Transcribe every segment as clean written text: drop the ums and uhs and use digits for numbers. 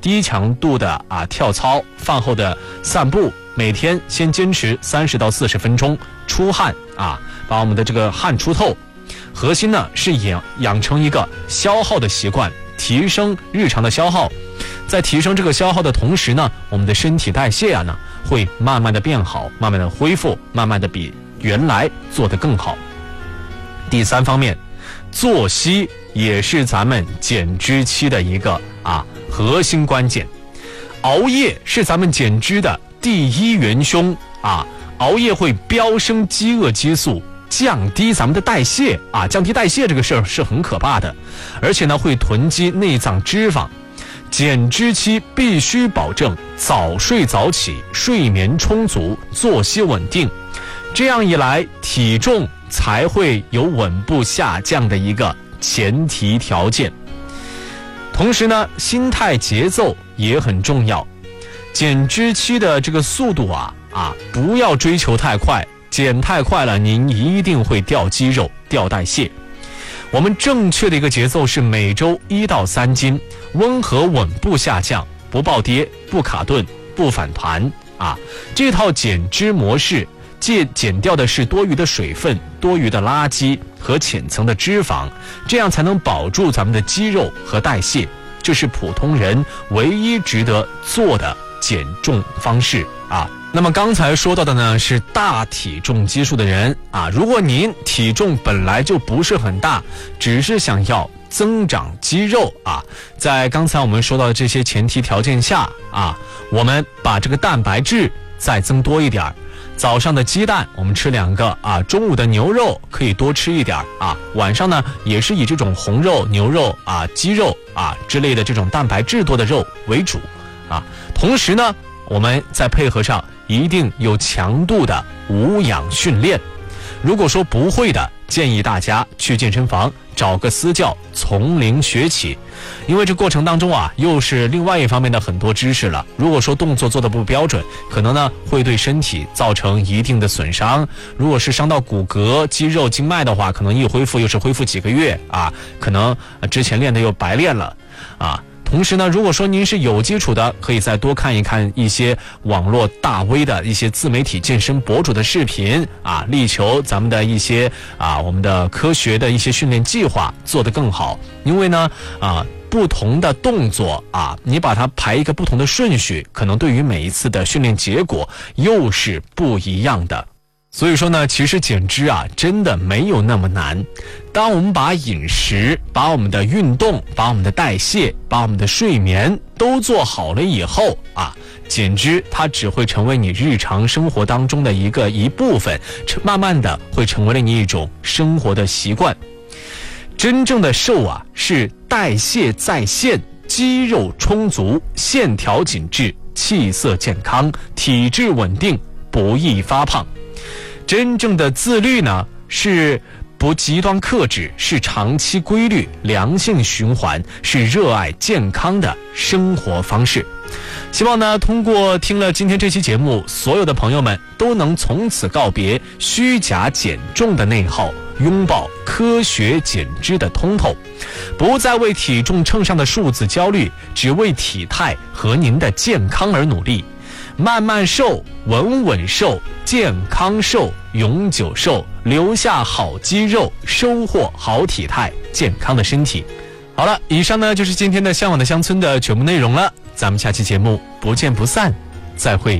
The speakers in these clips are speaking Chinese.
低强度的跳操，饭后的散步，每天先坚持30到40分钟，出汗把我们的这个汗出透。核心呢是养成一个消耗的习惯，提升日常的消耗。在提升这个消耗的同时呢，我们的身体代谢会慢慢的变好，慢慢的恢复，慢慢的比原来做得更好。第3方面，作息也是咱们减脂期的一个核心关键。熬夜是咱们减脂的第一元凶熬夜会飙升饥饿激素，降低咱们的代谢降低代谢这个事儿是很可怕的，而且呢会囤积内脏脂肪。减脂期必须保证早睡早起，睡眠充足，作息稳定，这样一来体重才会有稳步下降的一个前提条件。同时呢，心态节奏也很重要。减脂期的这个速度不要追求太快，减太快了您一定会掉肌肉，掉代谢。我们正确的一个节奏是每周1到3斤，温和稳步下降，不暴跌，不卡顿，不反弹这套减脂模式减掉的是多余的水分、多余的垃圾和浅层的脂肪，这样才能保住咱们的肌肉和代谢。这是普通人唯一值得做的减重方式那么刚才说到的呢是大体重基数的人如果您体重本来就不是很大，只是想要增长肌肉在刚才我们说到的这些前提条件下我们把这个蛋白质再增多一点，早上的鸡蛋我们吃2个中午的牛肉可以多吃一点晚上呢也是以这种红肉、牛肉鸡肉之类的这种蛋白质多的肉为主同时呢我们再配合上一定有强度的无氧训练。如果说不会的，建议大家去健身房找个私教，从零学起，因为这过程当中又是另外一方面的很多知识了。如果说动作做得不标准，可能呢会对身体造成一定的损伤。如果是伤到骨骼、肌肉、经脉的话，可能一恢复又是恢复几个月可能之前练的又白练了同时呢，如果说您是有基础的，可以再多看一看一些网络大 V 的一些自媒体健身博主的视频力求咱们的一些我们的科学的一些训练计划做得更好。因为呢不同的动作你把它排一个不同的顺序，可能对于每一次的训练结果又是不一样的。所以说呢，其实减脂真的没有那么难。当我们把饮食、把我们的运动、把我们的代谢、把我们的睡眠都做好了以后减脂它只会成为你日常生活当中的一部分，慢慢的会成为了你一种生活的习惯。真正的瘦是代谢在线，肌肉充足，线条紧致，气色健康，体质稳定，不易发胖。真正的自律呢，是不极端克制，是长期规律、良性循环，是热爱健康的生活方式。希望呢，通过听了今天这期节目，所有的朋友们都能从此告别虚假减重的内耗，拥抱科学减脂的通透，不再为体重秤上的数字焦虑，只为体态和您的健康而努力。慢慢瘦，稳稳瘦，健康瘦，永久瘦，留下好肌肉，收获好体态，健康的身体。好了，以上呢就是今天的向往的乡村的全部内容了，咱们下期节目不见不散，再会。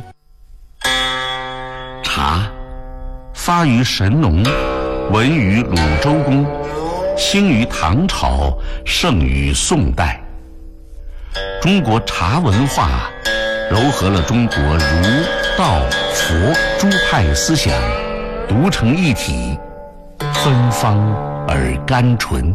茶发于神农，闻于鲁周公，兴于唐朝，盛于宋代。中国茶文化糅合了中国儒、道、佛诸派思想，独成一体，芬芳而甘醇。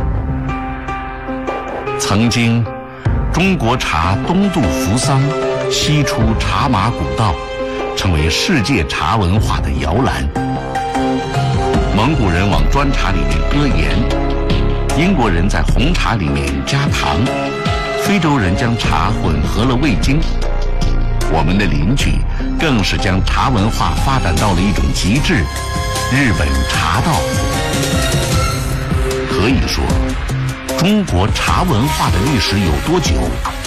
曾经，中国茶东渡扶桑，西出茶马古道，成为世界茶文化的摇篮。蒙古人往砖茶里面搁盐，英国人在红茶里面加糖，非洲人将茶混合了味精。我们的邻居更是将茶文化发展到了一种极致，日本茶道。可以说，中国茶文化的历史有多久，